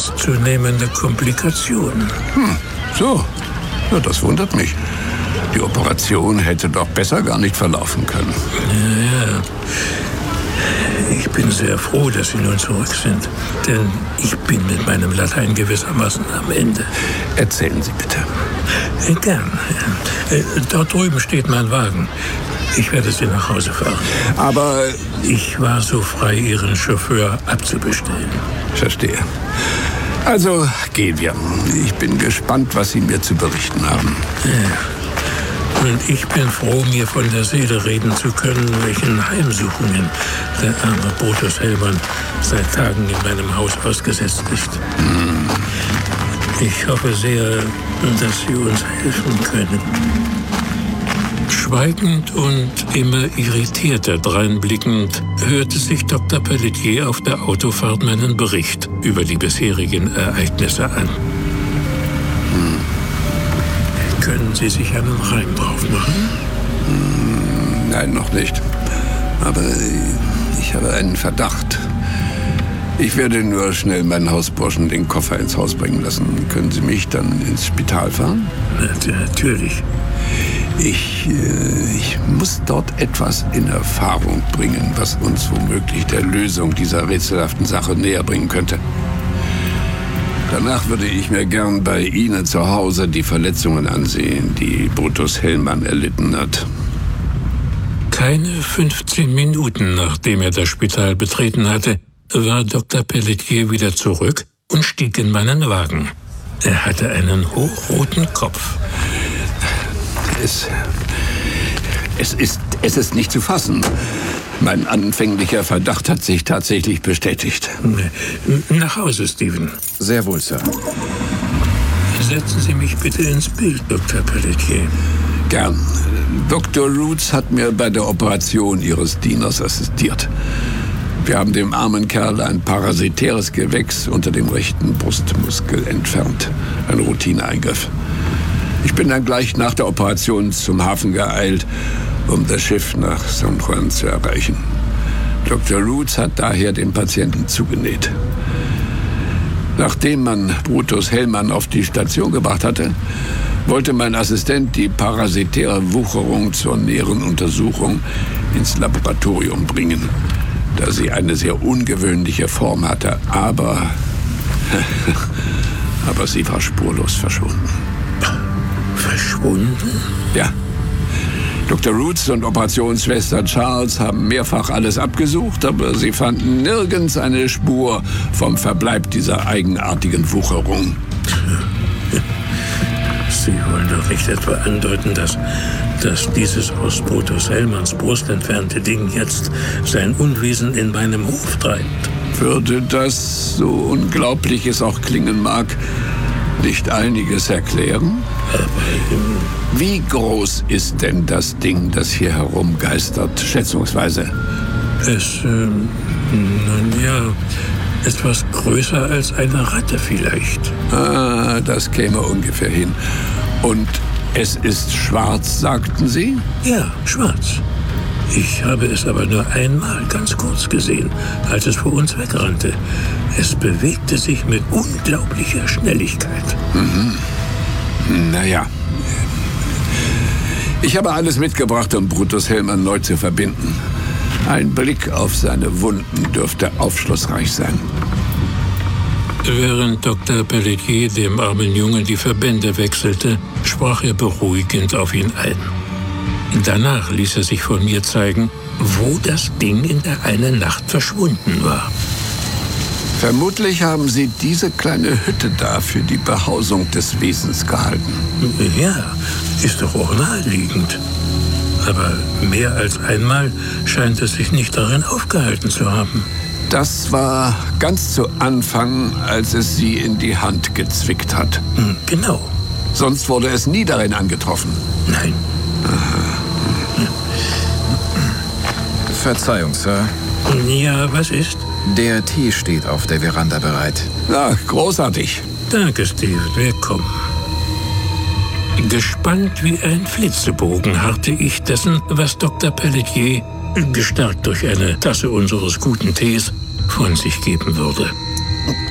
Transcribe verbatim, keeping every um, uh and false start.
ernstzunehmende Komplikationen. Hm, so. Ja, das wundert mich. Die Operation hätte doch besser gar nicht verlaufen können. Ja, ja. Ich bin sehr froh, dass Sie nun zurück sind. Denn ich bin mit meinem Latein gewissermaßen am Ende. Erzählen Sie bitte. Äh, gern. Äh, dort drüben steht mein Wagen. Ich werde Sie nach Hause fahren. Aber ich war so frei, Ihren Chauffeur abzubestellen. Verstehe. Also gehen wir. Ich bin gespannt, was Sie mir zu berichten haben. Ja. Und ich bin froh, mir von der Seele reden zu können, welchen Heimsuchungen der arme Brutus Hellmann seit Tagen in meinem Haus ausgesetzt ist. Hm. Ich hoffe sehr, dass Sie uns helfen können. Schweigend und immer irritierter dreinblickend hörte sich Doktor Pelletier auf der Autofahrt meinen Bericht über die bisherigen Ereignisse an. Hm. Können Sie sich einen Reim drauf machen? Hm, nein, noch nicht. Aber ich habe einen Verdacht. Ich werde nur schnell meinen Hausburschen den Koffer ins Haus bringen lassen. Können Sie mich dann ins Spital fahren? Natürlich. Ich, äh, ich muss dort etwas in Erfahrung bringen, was uns womöglich der Lösung dieser rätselhaften Sache näher bringen könnte. Danach würde ich mir gern bei Ihnen zu Hause die Verletzungen ansehen, die Brutus Hellmann erlitten hat. Keine fünfzehn Minuten, nachdem er das Spital betreten hatte, war Doktor Pelletier wieder zurück und stieg in meinen Wagen. Er hatte einen hochroten Kopf. Es, es, ist, es ist nicht zu fassen. Mein anfänglicher Verdacht hat sich tatsächlich bestätigt. Nach Hause, Stephen. Sehr wohl, Sir. Setzen Sie mich bitte ins Bild, Doktor Pelletier. Gern. Doktor Roots hat mir bei der Operation Ihres Dieners assistiert. Wir haben dem armen Kerl ein parasitäres Gewächs unter dem rechten Brustmuskel entfernt. Ein Routineeingriff. Ich bin dann gleich nach der Operation zum Hafen geeilt, um das Schiff nach San Juan zu erreichen. Doktor Roots hat daher den Patienten zugenäht. Nachdem man Brutus Hellmann auf die Station gebracht hatte, wollte mein Assistent die parasitäre Wucherung zur näheren Untersuchung ins Laboratorium bringen, da sie eine sehr ungewöhnliche Form hatte. Aber, aber sie war spurlos verschwunden. Verschwunden? Ja. Doktor Roots und Operationsschwester Charles haben mehrfach alles abgesucht, aber sie fanden nirgends eine Spur vom Verbleib dieser eigenartigen Wucherung. Sie wollen doch nicht etwa andeuten, dass, dass dieses aus Brutus Hellmanns Brust entfernte Ding jetzt sein Unwesen in meinem Hof treibt? Würde das, so unglaublich es auch klingen mag, nicht einiges erklären? Aber, ähm, Wie groß ist denn das Ding, das hier herumgeistert, schätzungsweise? Es, ähm, nun ja, etwas größer als eine Ratte vielleicht. Ah, das käme ungefähr hin. Und es ist schwarz, sagten Sie? Ja, schwarz. Ich habe es aber nur einmal ganz kurz gesehen, als es vor uns wegrannte. Es bewegte sich mit unglaublicher Schnelligkeit. Mhm. Naja. Ich habe alles mitgebracht, um Brutus Hellmann neu zu verbinden. Ein Blick auf seine Wunden dürfte aufschlussreich sein. Während Doktor Pelletier dem armen Jungen die Verbände wechselte, sprach er beruhigend auf ihn ein. Danach ließ er sich von mir zeigen, wo das Ding in der einen Nacht verschwunden war. Vermutlich haben Sie diese kleine Hütte da für die Behausung des Wesens gehalten. Ja, ist doch auch naheliegend. Aber mehr als einmal scheint es sich nicht darin aufgehalten zu haben. Das war ganz zu Anfang, als es Sie in die Hand gezwickt hat. Genau. Sonst wurde es nie darin angetroffen. Nein. Aha. Verzeihung, Sir. Ja, was ist? Der Tee steht auf der Veranda bereit. Na, großartig. Danke, Steve. Willkommen. Gespannt wie ein Flitzebogen harrte ich dessen, was Doktor Pelletier, gestärkt durch eine Tasse unseres guten Tees, von sich geben würde.